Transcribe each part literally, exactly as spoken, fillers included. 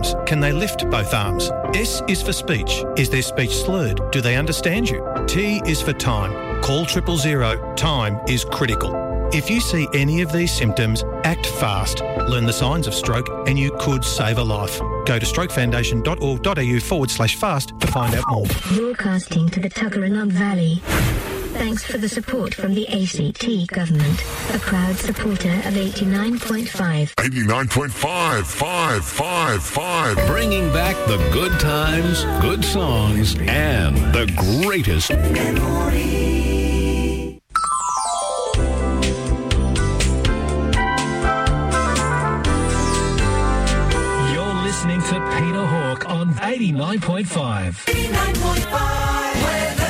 arms? Can they lift both arms? S is for speech. Is their speech slurred? Do they understand you? T is for time. Call triple zero. Time is critical. If you see any of these symptoms, act fast. Learn the signs of stroke and you could save a life. Go to strokefoundation.org.au forward slash fast to find out more. Broadcasting to the Tuggeranong Valley. Thanks for the support from the A C T government, a proud supporter of eighty-nine point five. eighty-nine point five, five, five, five. Bringing back the good times, good songs, and the greatest memories. You're listening to Peter Hawke on eighty-nine point five. eighty-nine point five weather.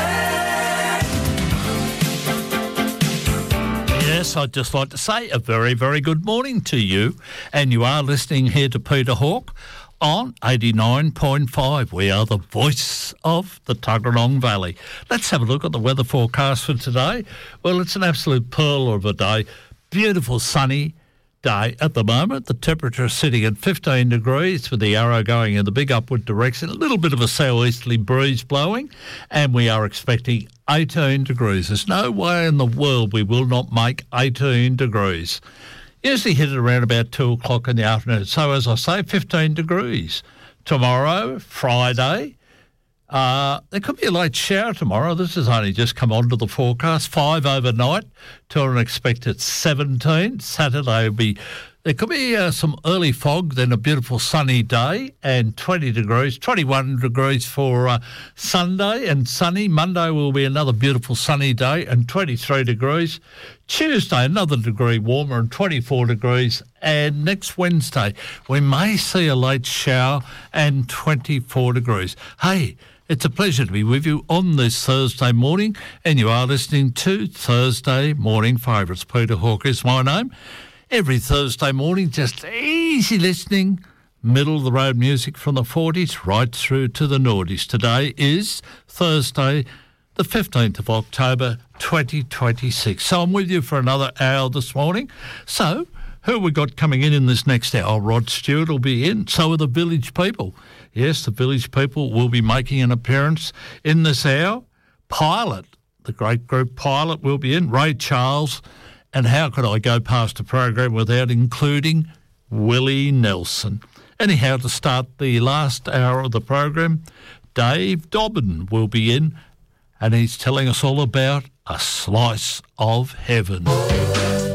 Yes, I'd just like to say a very, very good morning to you. And you are listening here to Peter Hawke on eighty-nine point five. We are the voice of the Tuggeranong Valley. Let's have a look at the weather forecast for today. Well, it's an absolute pearl of a day. Beautiful sunny day at the moment. The temperature is sitting at fifteen degrees with the arrow going in the big upward direction. A little bit of a southeasterly breeze blowing, and we are expecting eighteen degrees. There's no way in the world we will not make eighteen degrees. Usually hit it around about two o'clock in the afternoon. So as I say, fifteen degrees. Tomorrow, Friday, uh, there could be a late shower tomorrow. This has only just come onto the forecast. Five overnight to an expected seventeen. Saturday will be, there could be uh, some early fog, then a beautiful sunny day and twenty degrees, twenty-one degrees for uh, Sunday and sunny. Monday will be another beautiful sunny day and twenty-three degrees. Tuesday, another degree warmer and twenty-four degrees. And next Wednesday, we may see a late shower and twenty-four degrees. Hey, it's a pleasure to be with you on this Thursday morning, and you are listening to Thursday Morning Favourites. Peter Hawke is my name. Every Thursday morning, just easy listening, middle-of-the-road music from the forties right through to the noughties. Today is Thursday, the fifteenth of October, twenty twenty-six. So I'm with you for another hour this morning. So who have we got coming in in this next hour? Rod Stewart will be in. So are the Village People. Yes, the Village People will be making an appearance in this hour. Pilot, the great group Pilot, will be in. Ray Charles. And how could I go past the program without including Willie Nelson? Anyhow, to start the last hour of the program, Dave Dobbin will be in, and he's telling us all about A Slice of Heaven.